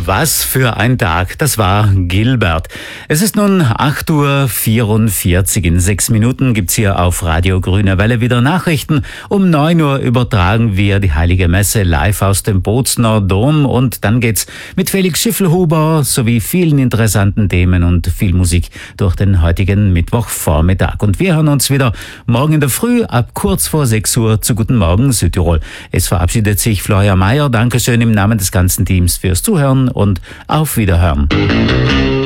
Was für ein Tag, das war Gilbert. Es ist nun 8:44 Uhr. In 6 Minuten gibt's hier auf Radio Grüne Welle wieder Nachrichten. Um 9 Uhr übertragen wir die Heilige Messe live aus dem Bozner Dom und dann geht's mit Felix Schiffelhuber sowie vielen interessanten Themen und viel Musik durch den heutigen Mittwochvormittag. Und wir hören uns wieder morgen in der Früh ab kurz vor 6 Uhr zu Guten Morgen Südtirol. Es verabschiedet sich Florian Mayer. Dankeschön im Namen des ganzen Teams fürs Zuhören und auf Wiederhören.